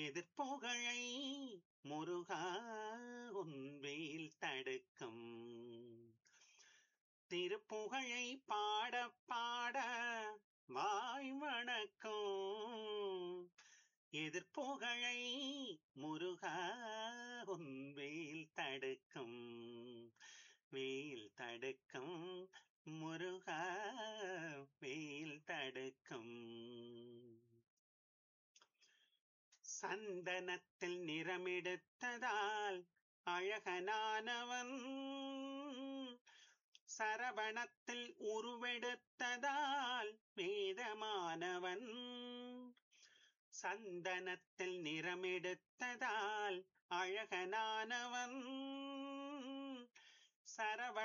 எதிர்ப்புகழை முருகா உன்வேல் தடுக்கும் திருப்புகழை பாட பாட வாய் வணக்கம் எதிர்ப்புகழை முருகா உன்வேல் தடுக்கும் வேல் தடுக்கும் முருகா வேல் தடுக்கும் சந்தனத்தில் நிறமெடுத்ததால் அழகனானவன் சரவணத்தில் உருவெடுத்ததால் வேதமானவன் சந்தனத்தில் நிறமெடுத்ததால் அழகனானவன் சரவண